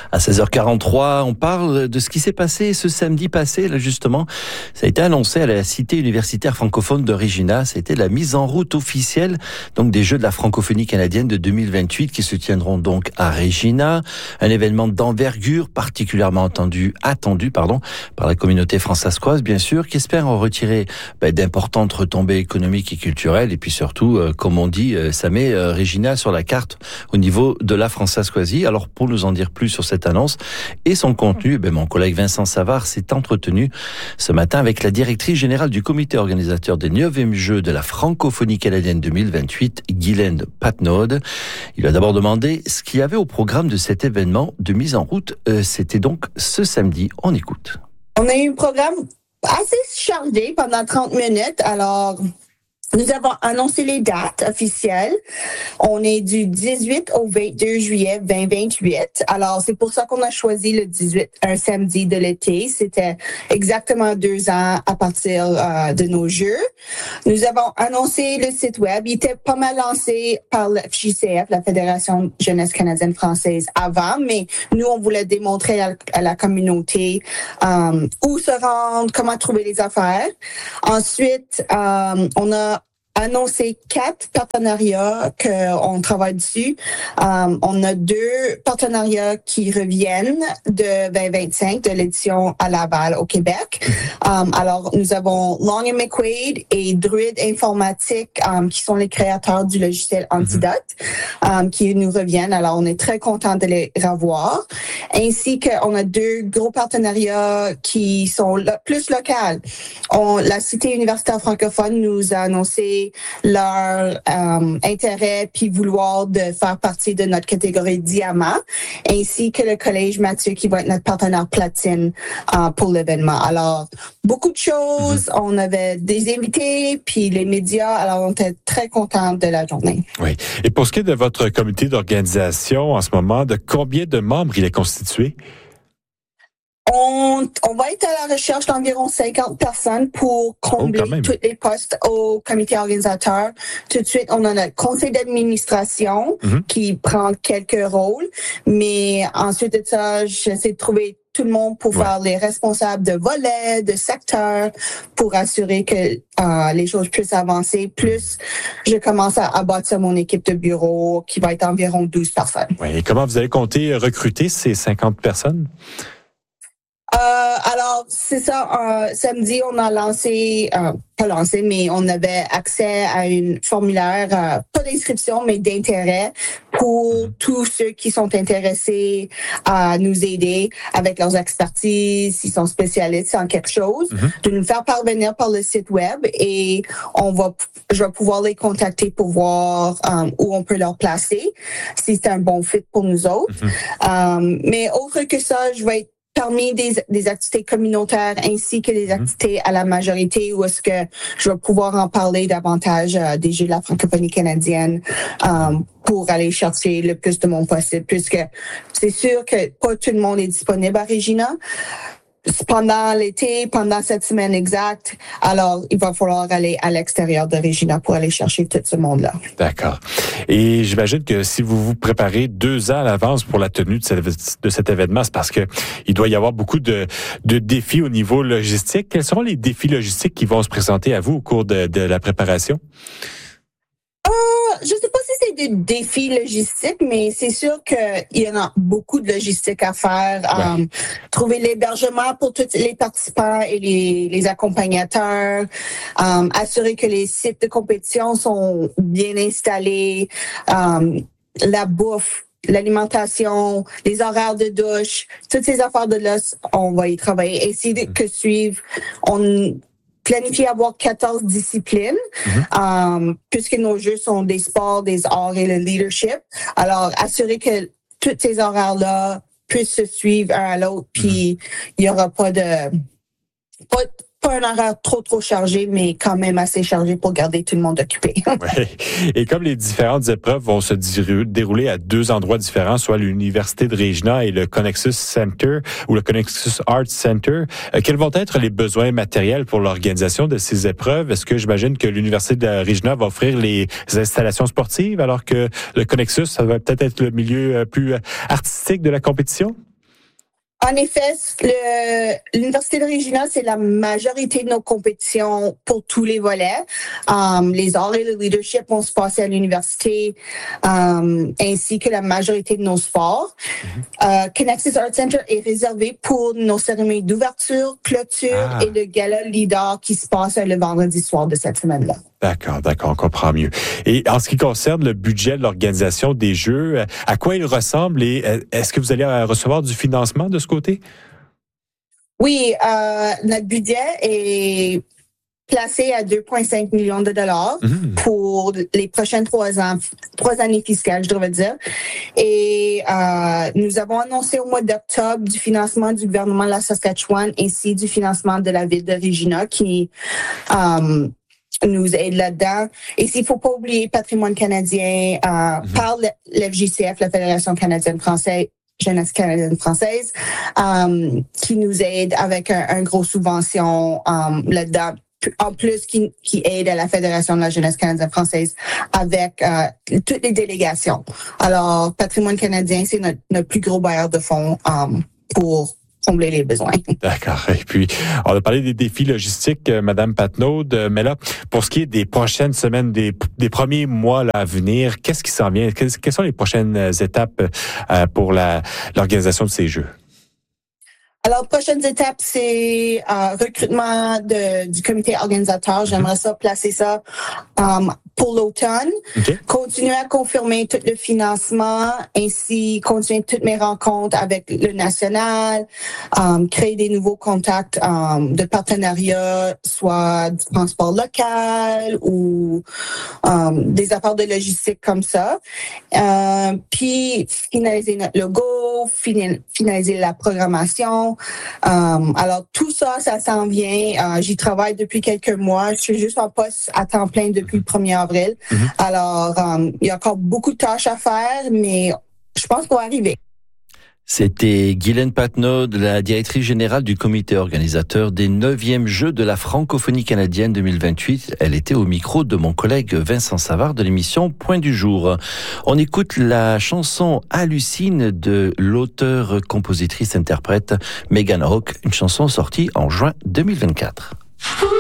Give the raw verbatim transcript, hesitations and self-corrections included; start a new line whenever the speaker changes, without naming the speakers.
À seize heures quarante-trois, on parle de ce qui s'est passé ce samedi passé, là justement. Ça a été annoncé à la cité universitaire francophone de Regina. C'était la mise en route officielle donc des Jeux de la francophonie canadienne de deux mille vingt-huit qui se tiendront donc à Regina. Un événement d'envergure particulièrement attendu, attendu pardon, par la communauté françaiscoise, bien sûr, qui espère en retirer ben, d'importantes retombées économiques et culturelles. Et puis surtout, euh, comme on dit, euh, ça met euh, Regina sur la carte au niveau de la françaiscoisie. Alors pour nous en dire plus sur cette annonce et son contenu, ben, mon collègue Vincent Savard s'est entretenu ce matin avec la directrice générale du comité organisateur des neuvièmes Jeux de la francophonie canadienne deux mille vingt-huit, Guylaine Patnaud. Il a d'abord demandé ce qu'il y avait au programme de cet événement de mise en route. Euh, c'était donc ce samedi. On écoute.
On a eu un programme assez chargé pendant trente minutes. Alors, nous avons annoncé les dates officielles. On est du dix-huit au vingt-deux juillet vingt vingt-huit. Alors, c'est pour ça qu'on a choisi le dix-huit, un samedi de l'été. C'était exactement deux ans à partir euh, de nos Jeux. Nous avons annoncé le site web. Il était pas mal lancé par le F J C F, la Fédération Jeunesse canadienne française, avant, mais nous, on voulait démontrer à, à la communauté euh, où se rendre, comment trouver les affaires. Ensuite, euh, on a annoncé quatre partenariats qu'on travaille dessus. Um, on a deux partenariats qui reviennent de vingt vingt-cinq, de l'édition à Laval au Québec. Um, alors, nous avons Long and McQuaid et Druid Informatique um, qui sont les créateurs du logiciel Antidote um, qui nous reviennent. Alors, on est très contents de les revoir. Ainsi qu'on a deux gros partenariats qui sont lo- plus locaux. On, la Cité universitaire francophone nous a annoncé leur euh, intérêt puis vouloir de faire partie de notre catégorie diamant, ainsi que le Collège Mathieu qui va être notre partenaire platine euh, pour l'événement. Alors, beaucoup de choses. Mm-hmm. On avait des invités puis les médias. Alors, on était très contents de la journée.
Oui. Et pour ce qui est de votre comité d'organisation en ce moment, de combien de membres il est constitué?
On, on va être à la recherche d'environ cinquante personnes pour combler oh, tous les postes au comité organisateur. Tout de suite, on a notre conseil d'administration mm-hmm. qui prend quelques rôles. Mais ensuite de ça, j'essaie de trouver tout le monde pour ouais. faire les responsables de volets, de secteurs, pour assurer que euh, les choses puissent avancer. Plus, je commence à, à bâtir mon équipe de bureau qui va être environ douze personnes.
Oui. Et comment vous allez compter recruter ces cinquante personnes?
Euh, alors, c'est ça, euh, samedi, on a lancé, euh, pas lancé, mais on avait accès à une formulaire, euh, pas d'inscription, mais d'intérêt pour mm-hmm. tous ceux qui sont intéressés à nous aider avec leurs expertises, s'ils sont spécialistes en quelque chose, mm-hmm. de nous faire parvenir par le site web et on va, je vais pouvoir les contacter pour voir um, où on peut leur placer, si c'est un bon fit pour nous autres. Mm-hmm. Um, mais autre que ça, je vais être parmi des, des activités communautaires ainsi que des activités à la majorité où est-ce que je vais pouvoir en parler davantage euh, des Jeux de la francophonie canadienne euh, pour aller chercher le plus de monde possible, puisque c'est sûr que pas tout le monde est disponible à Regina pendant l'été, pendant cette semaine exacte. Alors, il va falloir aller à l'extérieur de Regina pour aller chercher tout ce monde-là.
D'accord. Et j'imagine que si vous vous préparez deux ans à l'avance pour la tenue de, cette, de cet événement, c'est parce que il doit y avoir beaucoup de, de défis au niveau logistique. Quels seront les défis logistiques qui vont se présenter à vous au cours de, de la préparation?
Je sais pas si c'est des défis logistiques, mais c'est sûr qu'il y en a beaucoup de logistique à faire. Ouais. Um, trouver l'hébergement pour tous les participants et les, les accompagnateurs. Um, assurer que les sites de compétition sont bien installés. Um, la bouffe. L'alimentation, les horaires de douche, toutes ces affaires de là, on va y travailler. Essayer de que suivre, on planifier avoir quatorze disciplines, mm-hmm. um, puisque nos jeux sont des sports, des arts et le leadership. Alors, assurer que tous ces horaires-là puissent se suivre un à l'autre, puis mm-hmm. il y aura pas de... Pas, pas un horaire trop, trop chargé, mais quand même assez chargé pour garder tout le monde occupé.
Ouais. Et comme les différentes épreuves vont se dérouler à deux endroits différents, soit l'Université de Regina et le Connexus Center ou le Connexus Arts Center, euh, quels vont être les besoins matériels pour l'organisation de ces épreuves? Est-ce que j'imagine que l'Université de Regina va offrir les installations sportives alors que le Connexus, ça va peut-être être le milieu plus artistique de la compétition?
En effet, le, l'Université de Regina, c'est la majorité de nos compétitions pour tous les volets. Um, les arts et le leadership vont se passer à l'université, um, ainsi que la majorité de nos sports. Mm-hmm. Uh, Connexus Art Center est réservé pour nos cérémonies d'ouverture, clôture ah. et le gala leader qui se passe le vendredi soir de cette semaine-là.
D'accord, d'accord, on comprend mieux. Et en ce qui concerne le budget de l'organisation des Jeux, à quoi il ressemble et est-ce que vous allez recevoir du financement de ce côté?
Oui, euh, notre budget est placé à deux virgule cinq millions de dollars mmh. pour les prochaines trois ans, trois années fiscales, je devrais dire. Et euh, nous avons annoncé au mois d'octobre du financement du gouvernement de la Saskatchewan ainsi du financement de la ville de Regina qui euh, nous aide là-dedans. Et s'il faut pas oublier Patrimoine canadien, euh, mmh. par l'F J C F, la Fédération canadienne française, Jeunesse canadienne française, euh, qui nous aide avec un, un gros subvention euh, là-dedans. En plus, qui, qui aide à la Fédération de la Jeunesse canadienne française avec euh, toutes les délégations. Alors, Patrimoine canadien, c'est notre, notre plus gros bailleur de fonds euh, pour combler les besoins.
D'accord. Et puis, on a parlé des défis logistiques, euh, Madame Patnaud, mais là, pour ce qui est des prochaines semaines, des, des premiers mois là, à venir, qu'est-ce qui s'en vient? Quelles, quelles sont les prochaines étapes euh, pour la, l'organisation de ces Jeux?
Alors, prochaines étapes, c'est euh, recrutement de, du comité organisateur. J'aimerais ça placer ça um, pour l'automne. Okay. Continuer à confirmer tout le financement, ainsi continuer toutes mes rencontres avec le national, um, créer des nouveaux contacts um, de partenariat, soit du transport local ou um, des affaires de logistique comme ça. Euh, puis, finaliser notre logo, fin, finaliser la programmation. Um, alors, tout ça, ça s'en vient. Uh, j'y travaille depuis quelques mois. Je suis juste en poste à temps plein depuis le premier avril. Mm-hmm. Alors, um, il y a encore beaucoup de tâches à faire, mais je pense qu'on va arriver.
C'était Guylaine Patnaud, la directrice générale du comité organisateur des neuvièmes Jeux de la francophonie canadienne deux mille vingt-huit. Elle était au micro de mon collègue Vincent Savard de l'émission Point du jour. On écoute la chanson Hallucine de l'auteure, compositrice, interprète Megan Hawke, une chanson sortie en juin deux mille vingt-quatre.